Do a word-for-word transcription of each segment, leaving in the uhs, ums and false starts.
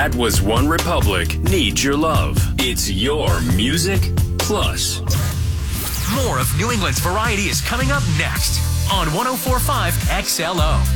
That Was One Republic needs your love. It's your Music Plus. More of New England's variety is coming up next on one oh four point five X L O.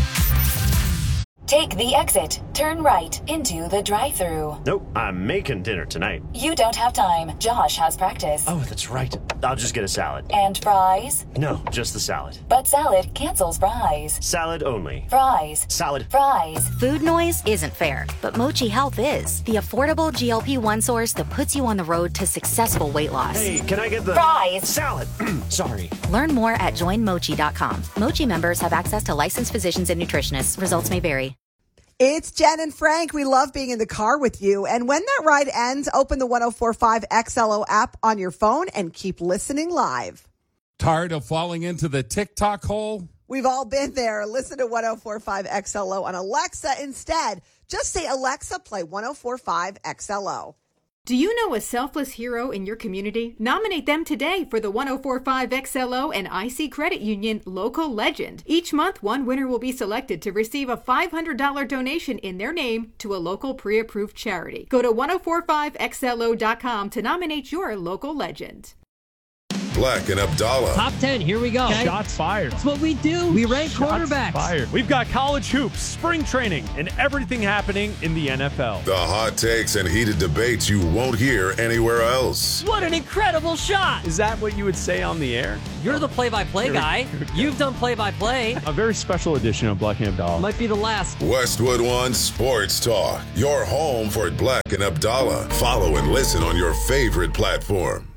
Take the exit. Turn right into the drive-thru. Nope, I'm making dinner tonight. You don't have time. Josh has practice. Oh, that's right. I'll just get a salad. And fries? No, just the salad. But salad cancels fries. Salad only. Fries. Salad. Fries. Food noise isn't fair, but Mochi Health is. The affordable G L P one source that puts you on the road to successful weight loss. Hey, can I get the... Fries. Salad. Sorry. Learn more at join mochi dot com. Mochi members have access to licensed physicians and nutritionists. Results may vary. It's Jen and Frank. We love being in the car with you. And when that ride ends, open the one oh four point five X L O app on your phone and keep listening live. Tired of falling into the TikTok hole? We've all been there. Listen to one oh four point five X L O on Alexa instead. Just say, Alexa, play one oh four point five X L O. Do you know a selfless hero in your community? Nominate them today for the one oh four point five X L O and I C Credit Union Local Legend. Each month, one winner will be selected to receive a five hundred dollars donation in their name to a local pre-approved charity. Go to one oh four point five X L O dot com to nominate your local legend. Black and Abdallah. Top ten, here we go. Okay. Shots fired. That's what we do. We rank Shots quarterbacks. Fired. We've got college hoops, spring training, and everything happening in the N F L. The hot takes and heated debates you won't hear anywhere else. What an incredible shot. Is that what you would say on the air? You're the play-by-play guy. You've done play-by-play. A very special edition of Black and Abdallah. Might be the last. Westwood One Sports Talk. Your home for Black and Abdallah. Follow and listen on your favorite platform.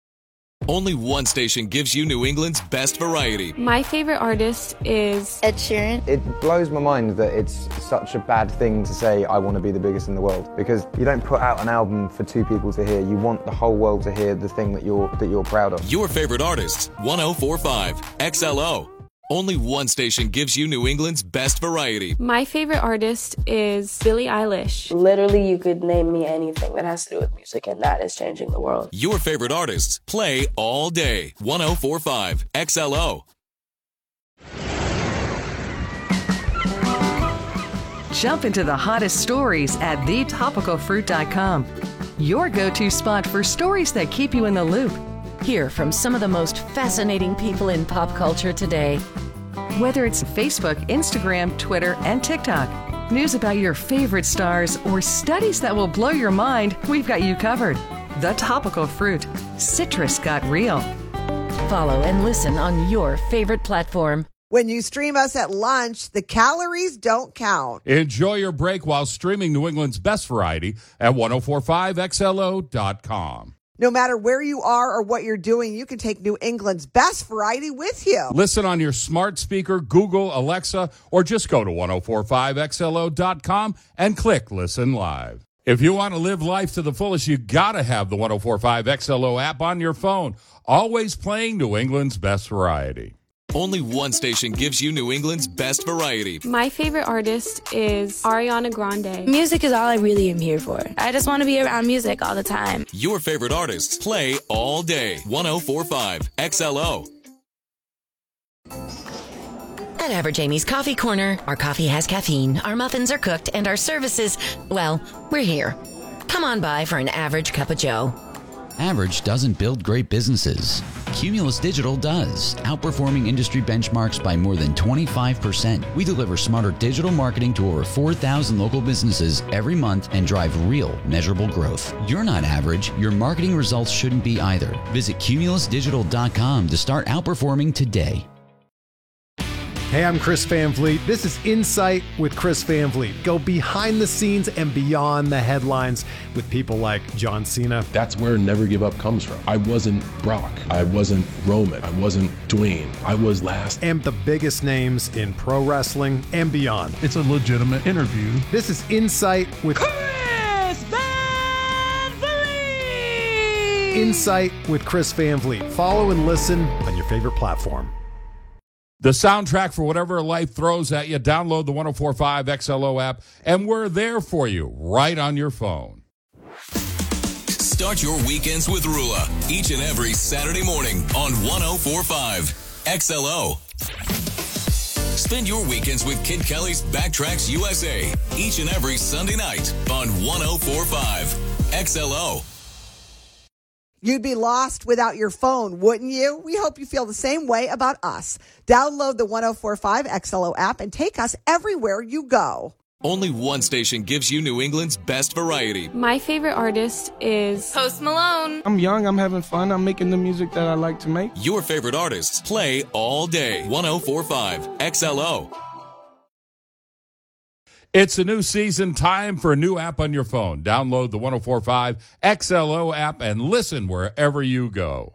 Only one station gives you New England's best variety. My favorite artist is Ed Sheeran. It blows my mind that it's such a bad thing to say, I want to be the biggest in the world, because you don't put out an album for two people to hear. You want the whole world to hear the thing that you're that you're proud of. Your favorite artists, one oh four point five X L O. Only one station gives you New England's best variety. My favorite artist is Billie Eilish. Literally, you could name me anything that has to do with music, and that is changing the world. Your favorite artists play all day. one oh four point five X L O. Jump into the hottest stories at the topical fruit dot com. Your go-to spot for stories that keep you in the loop. Hear from some of the most fascinating people in pop culture today. Whether it's Facebook, Instagram, Twitter, and TikTok, news about your favorite stars, or studies that will blow your mind, we've got you covered. The Topical Fruit. Citrus got real. Follow and listen on your favorite platform. When you stream us at lunch, the calories don't count. Enjoy your break while streaming New England's best variety at one oh four point five X L O dot com. No matter where you are or what you're doing, you can take New England's best variety with you. Listen on your smart speaker, Google, Alexa, or just go to one oh four point five X L O dot com and click Listen Live. If you want to live life to the fullest, you got to have the one oh four point five X L O app on your phone, always playing New England's best variety. Only one station gives you New England's best variety. My favorite artist is Ariana Grande. Music is all I really am here for. I just want to be around music all the time. Your favorite artists play all day. one oh four point five X L O. At Average Amy's Coffee Corner, our coffee has caffeine, our muffins are cooked, and our services, well, we're here. Come on by for an average cup of joe. Average doesn't build great businesses. Cumulus Digital does, outperforming industry benchmarks by more than twenty-five percent. We deliver smarter digital marketing to over four thousand local businesses every month and drive real, measurable growth. You're not average. Your marketing results shouldn't be either. Visit cumulus digital dot com to start outperforming today. Hey, I'm Chris Van Vliet. This is Insight with Chris Van Vliet. Go behind the scenes and beyond the headlines with people like John Cena. That's where Never Give Up comes from. I wasn't Brock. I wasn't Roman. I wasn't Dwayne. I was last. And the biggest names in pro wrestling and beyond. It's a legitimate interview. This is Insight with Chris Van Vliet! Insight with Chris Van Vliet. Follow and listen on your favorite platform. The soundtrack for whatever life throws at you. Download the one oh four point five X L O app, and we're there for you right on your phone. Start your weekends with Rula each and every Saturday morning on one oh four point five X L O. Spend your weekends with Kid Kelly's Backtracks U S A each and every Sunday night on one oh four point five X L O. You'd be lost without your phone, wouldn't you? We hope you feel the same way about us. Download the one oh four point five X L O app and take us everywhere you go. Only one station gives you New England's best variety. My favorite artist is Post Malone. I'm young, I'm having fun, I'm making the music that I like to make. Your favorite artists play all day. one oh four point five X L O. It's a new season, time for a new app on your phone. Download the one oh four point five X L O app and listen wherever you go.